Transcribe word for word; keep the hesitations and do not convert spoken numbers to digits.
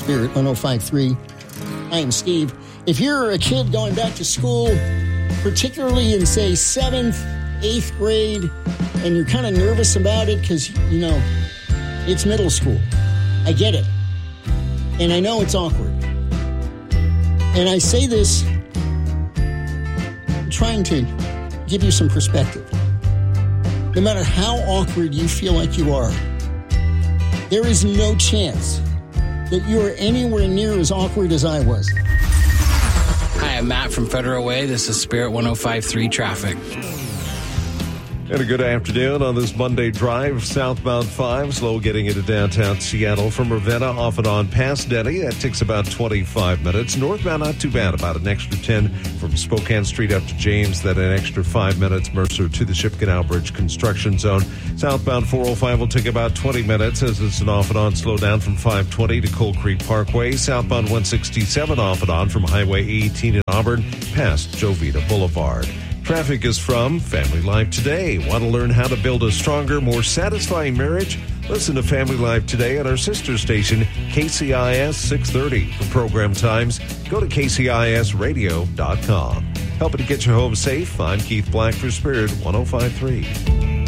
Spirit one oh five three. I am Steve. If you're a kid going back to school, particularly in, say, seventh, eighth grade, and you're kind of nervous about it because, you know, it's middle school. I get it. And I know it's awkward. And I say this trying to give you some perspective. No matter how awkward you feel like you are, there is no chance that you are anywhere near as awkward as I was. Hi, I'm Matt from Federal Way. This is Spirit one oh five three traffic. And a good afternoon on this Monday drive. Southbound five, slow getting into downtown Seattle from Ravenna off and on past Denny. That takes about twenty-five minutes. Northbound, not too bad, about an extra ten from Spokane Street up to James. Then an extra five minutes. Mercer to the Ship Canal Bridge construction zone. Southbound four oh five will take about twenty minutes as it's an off and on slowdown from five twenty to Coal Creek Parkway. Southbound one sixty-seven off and on from Highway eighteen in Auburn past Jovita Boulevard. Traffic is from Family Life Today. Want to learn how to build a stronger, more satisfying marriage? Listen to Family Life Today at our sister station, K C I S six thirty. For program times, go to K C I S radio dot com. Helping to get you home safe, I'm Keith Black for Spirit one oh five three.